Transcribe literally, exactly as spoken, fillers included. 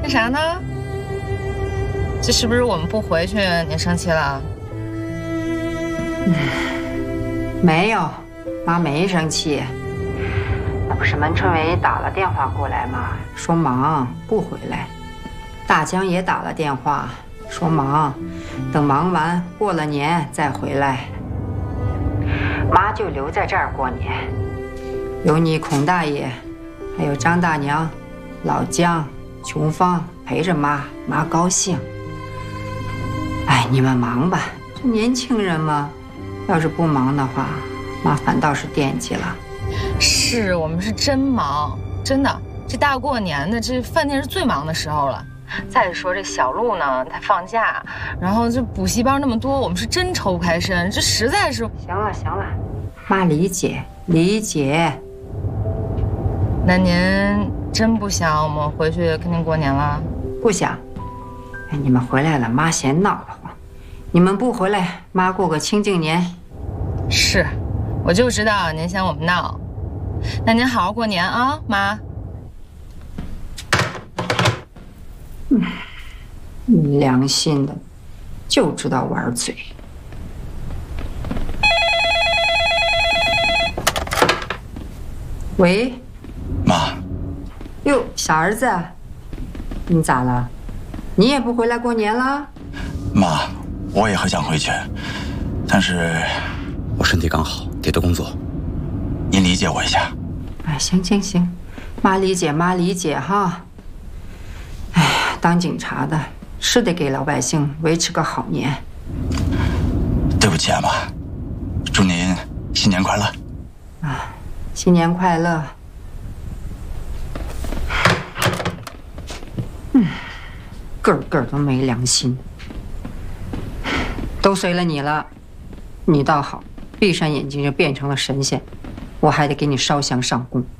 那啥呢？这是不是我们不回去你生气了？ 嗯，没有，妈没生气。那不是门春伟打了电话过来吗？说忙不回来。大江也打了电话，说忙，等忙完过了年再回来。妈就留在这儿过年，有你孔大爷，还有张大娘、老姜、琼芳陪着妈，妈高兴。哎，你们忙吧，这年轻人嘛，要是不忙的话，妈反倒是惦记了。 是我们是真忙，真的，这大过年的，这饭店是最忙的时候了。再说这小路呢，他放假，然后这补习班那么多，我们是真抽不开身，这实在是。 行了行了，妈理解理解。 那您真不想我们回去跟您过年了？ 不想。哎，你们回来了，妈嫌闹得慌。你们不回来，妈过个清静年。 是，我就知道您嫌我们闹。那您好好过年啊，妈。 嗯，良心的，就知道玩嘴。喂， 妈。 哟，小儿子，你咋了？你也不回来过年了？ 妈，我也很想回去，但是我身体刚好，得的工作，您理解我一下。 哎，行行行，妈理解，妈理解哈。哎呀，当警察的是得给老百姓维持个好年。 对不起啊，妈，祝您新年快乐。 啊，新年快乐。嗯，个个都没良心，都随了你了。你倒好，闭上眼睛就变成了神仙，我还得给你烧香上供。